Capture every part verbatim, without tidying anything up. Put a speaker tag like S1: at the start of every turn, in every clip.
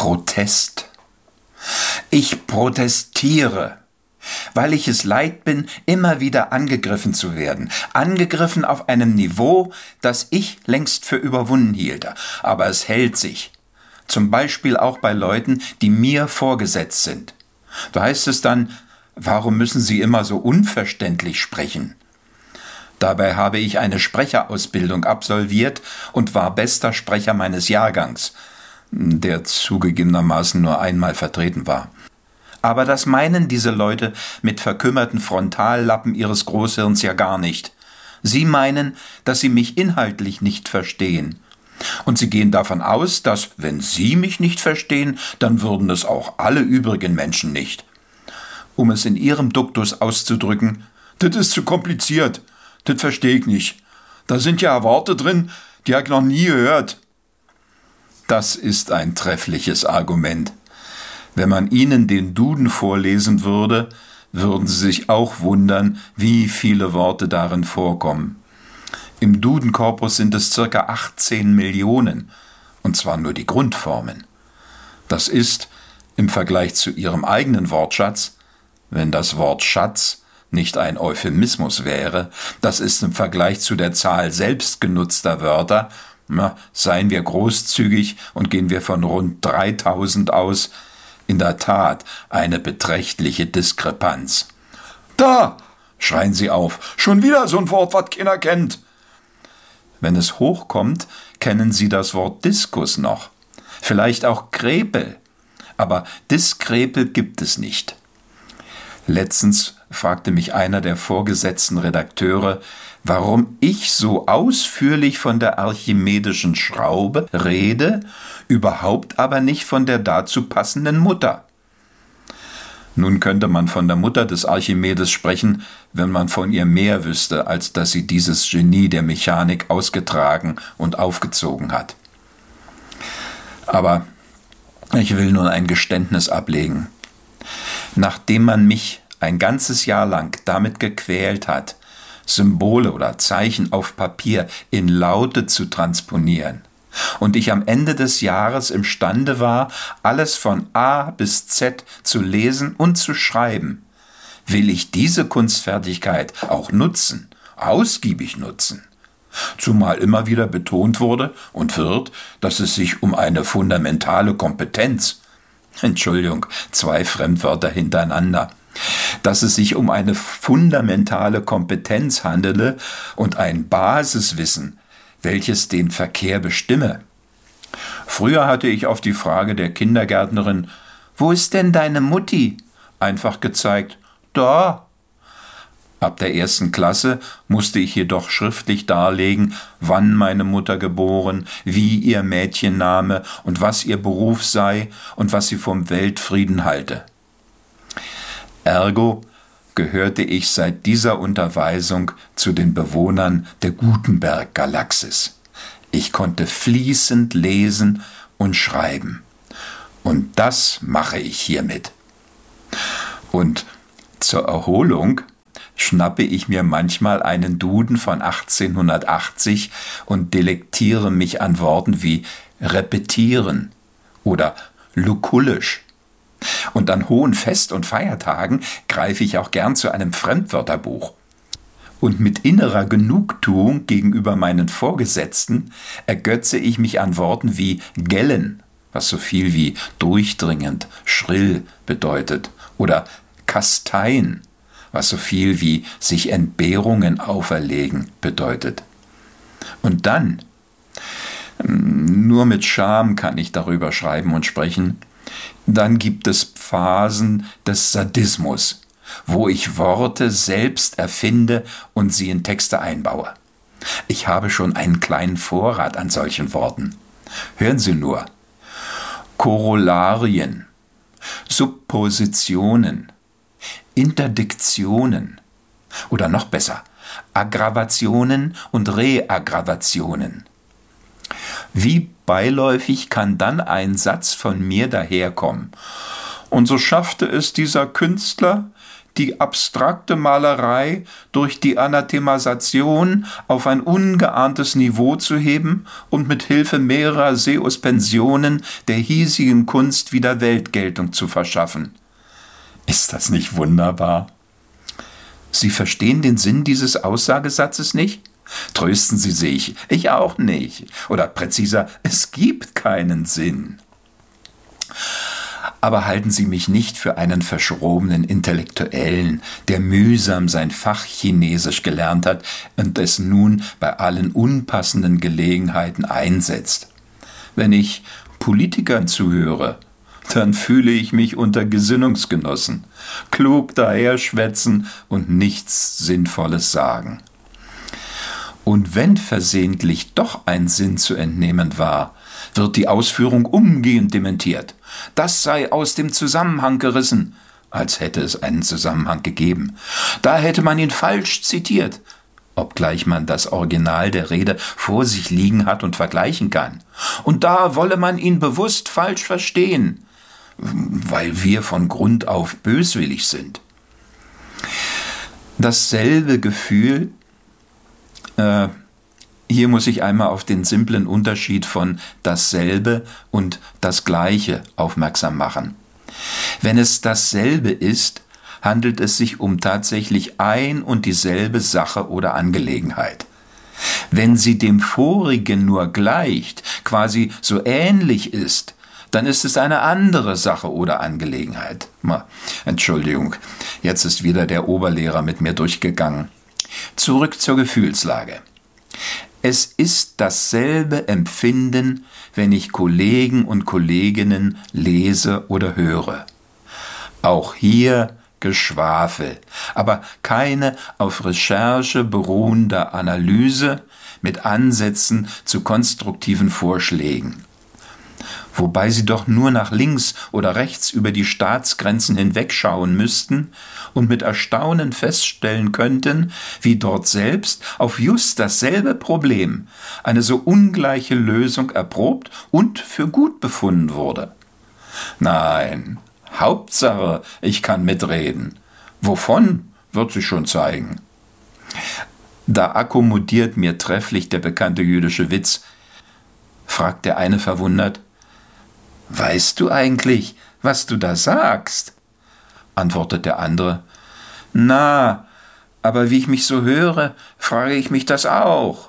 S1: Protest. Ich protestiere, weil ich es leid bin, immer wieder angegriffen zu werden. Angegriffen auf einem Niveau, das ich längst für überwunden hielte. Aber es hält sich. Zum Beispiel auch bei Leuten, die mir vorgesetzt sind. Da heißt es dann, warum müssen Sie immer so unverständlich sprechen? Dabei habe ich eine Sprecherausbildung absolviert und war bester Sprecher meines Jahrgangs, der zugegebenermaßen nur einmal vertreten war. Aber das meinen diese Leute mit verkümmerten Frontallappen ihres Großhirns ja gar nicht. Sie meinen, dass sie mich inhaltlich nicht verstehen. Und sie gehen davon aus, dass, wenn sie mich nicht verstehen, dann würden es auch alle übrigen Menschen nicht. Um es in ihrem Duktus auszudrücken, das ist zu kompliziert, das verstehe ich nicht. Da sind ja Worte drin, die habe ich noch nie gehört. Das ist ein treffliches Argument. Wenn man ihnen den Duden vorlesen würde, würden sie sich auch wundern, wie viele Worte darin vorkommen. Im Dudenkorpus sind es circa achtzehn Millionen, und zwar nur die Grundformen. Das ist, im Vergleich zu ihrem eigenen Wortschatz, wenn das Wort Schatz nicht ein Euphemismus wäre, das ist im Vergleich zu der Zahl selbst genutzter Wörter, na, seien wir großzügig und gehen wir von rund dreitausend aus, in der Tat eine beträchtliche Diskrepanz. »Da«, schreien sie auf, »schon wieder so ein Wort, was keiner kennt.« Wenn es hochkommt, kennen sie das Wort Diskus noch. Vielleicht auch Krepel. Aber Diskrepel gibt es nicht. Letztens fragte mich einer der vorgesetzten Redakteure, warum ich so ausführlich von der archimedischen Schraube rede, überhaupt aber nicht von der dazu passenden Mutter. Nun könnte man von der Mutter des Archimedes sprechen, wenn man von ihr mehr wüsste, als dass sie dieses Genie der Mechanik ausgetragen und aufgezogen hat. Aber ich will nun ein Geständnis ablegen. Nachdem man mich ein ganzes Jahr lang damit gequält hat, Symbole oder Zeichen auf Papier in Laute zu transponieren, und ich am Ende des Jahres imstande war, alles von A bis Z zu lesen und zu schreiben, will ich diese Kunstfertigkeit auch nutzen, ausgiebig nutzen. Zumal immer wieder betont wurde und wird, dass es sich um eine fundamentale Kompetenz, Entschuldigung, zwei Fremdwörter hintereinander, dass es sich um eine fundamentale Kompetenz handele und ein Basiswissen, welches den Verkehr bestimme. Früher hatte ich auf die Frage der Kindergärtnerin, »Wo ist denn deine Mutti?« einfach gezeigt, »Da«. Ab der ersten Klasse musste ich jedoch schriftlich darlegen, wann meine Mutter geboren, wie ihr Mädchenname und was ihr Beruf sei und was sie vom Weltfrieden halte. Ergo gehörte ich seit dieser Unterweisung zu den Bewohnern der Gutenberg-Galaxis. Ich konnte fließend lesen und schreiben. Und das mache ich hiermit. Und zur Erholung schnappe ich mir manchmal einen Duden von achtzehnhundertachtzig und delektiere mich an Worten wie repetieren oder lukullisch. Und an hohen Fest- und Feiertagen greife ich auch gern zu einem Fremdwörterbuch. Und mit innerer Genugtuung gegenüber meinen Vorgesetzten ergötze ich mich an Worten wie gellen, was so viel wie durchdringend, schrill bedeutet, oder kasteien, was so viel wie sich Entbehrungen auferlegen bedeutet. Und dann, nur mit Scham kann ich darüber schreiben und sprechen, dann gibt es Phasen des Sadismus, wo ich Worte selbst erfinde und sie in Texte einbaue. Ich habe schon einen kleinen Vorrat an solchen Worten. Hören Sie nur. Korollarien, Suppositionen, Interdiktionen oder noch besser, Aggravationen und Reaggravationen. Wie beiläufig kann dann ein Satz von mir daherkommen? Und so schaffte es dieser Künstler, die abstrakte Malerei durch die Anathemasation auf ein ungeahntes Niveau zu heben und mit Hilfe mehrerer Seuspensionen der hiesigen Kunst wieder Weltgeltung zu verschaffen. Ist das nicht wunderbar? Sie verstehen den Sinn dieses Aussagesatzes nicht? Trösten Sie sich, ich auch nicht. Oder präziser, es gibt keinen Sinn. Aber halten Sie mich nicht für einen verschrobenen Intellektuellen, der mühsam sein Fach Chinesisch gelernt hat und es nun bei allen unpassenden Gelegenheiten einsetzt. Wenn ich Politikern zuhöre, dann fühle ich mich unter Gesinnungsgenossen, klug daherschwätzen und nichts Sinnvolles sagen. Und wenn versehentlich doch ein Sinn zu entnehmen war, wird die Ausführung umgehend dementiert. Das sei aus dem Zusammenhang gerissen, als hätte es einen Zusammenhang gegeben. Da hätte man ihn falsch zitiert, obgleich man das Original der Rede vor sich liegen hat und vergleichen kann. Und da wolle man ihn bewusst falsch verstehen, weil wir von Grund auf böswillig sind. Dasselbe Gefühl, äh, hier muss ich einmal auf den simplen Unterschied von dasselbe und das Gleiche aufmerksam machen. Wenn es dasselbe ist, handelt es sich um tatsächlich ein und dieselbe Sache oder Angelegenheit. Wenn sie dem vorigen nur gleicht, quasi so ähnlich ist, dann ist es eine andere Sache oder Angelegenheit. Entschuldigung, jetzt ist wieder der Oberlehrer mit mir durchgegangen. Zurück zur Gefühlslage. Es ist dasselbe Empfinden, wenn ich Kollegen und Kolleginnen lese oder höre. Auch hier Geschwafel, aber keine auf Recherche beruhende Analyse mit Ansätzen zu konstruktiven Vorschlägen. Wobei sie doch nur nach links oder rechts über die Staatsgrenzen hinwegschauen müssten und mit Erstaunen feststellen könnten, wie dort selbst auf just dasselbe Problem eine so ungleiche Lösung erprobt und für gut befunden wurde. Nein, Hauptsache, ich kann mitreden. Wovon, wird sich schon zeigen. Da akkommodiert mir trefflich der bekannte jüdische Witz, fragt der eine verwundert: »Weißt du eigentlich, was du da sagst?« Antwortet der andere: »Na, aber wie ich mich so höre, frage ich mich das auch.«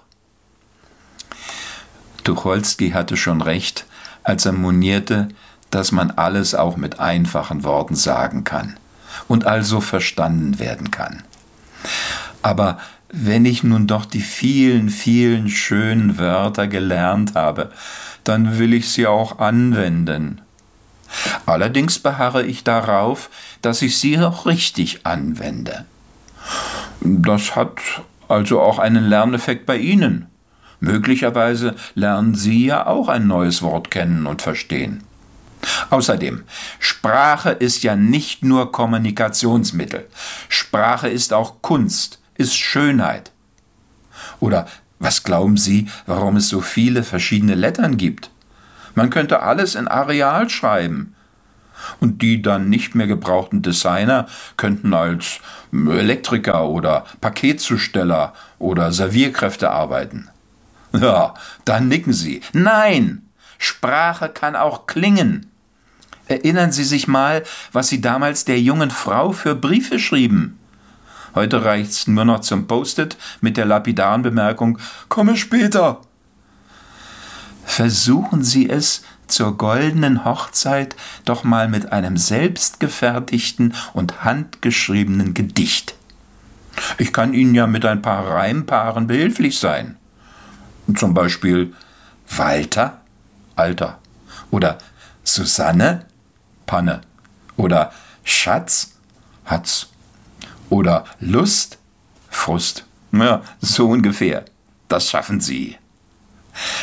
S1: Tucholsky hatte schon recht, als er monierte, dass man alles auch mit einfachen Worten sagen kann und also verstanden werden kann. Aber wenn ich nun doch die vielen, vielen schönen Wörter gelernt habe, dann will ich sie auch anwenden. Allerdings beharre ich darauf, dass ich sie auch richtig anwende. Das hat also auch einen Lerneffekt bei Ihnen. Möglicherweise lernen Sie ja auch ein neues Wort kennen und verstehen. Außerdem, Sprache ist ja nicht nur Kommunikationsmittel. Sprache ist auch Kunst, ist Schönheit. Oder was glauben Sie, warum es so viele verschiedene Lettern gibt? Man könnte alles in Areal schreiben. Und die dann nicht mehr gebrauchten Designer könnten als Elektriker oder Paketzusteller oder Servierkräfte arbeiten. Ja, dann nicken Sie. Nein, Sprache kann auch klingen. Erinnern Sie sich mal, was Sie damals der jungen Frau für Briefe schrieben. Heute reicht's nur noch zum Post-it mit der lapidaren Bemerkung: »Komme später.« Versuchen Sie es zur goldenen Hochzeit doch mal mit einem selbstgefertigten und handgeschriebenen Gedicht. Ich kann Ihnen ja mit ein paar Reimpaaren behilflich sein. Zum Beispiel Walter, Alter, oder Susanne, Panne, oder Schatz, Hatz, oder Lust, Frust. Ja, so ungefähr. Das schaffen Sie.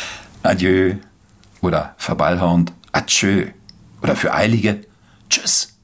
S1: Adieu. Oder verballhornt, Adieu. Oder für Eilige, Tschüss.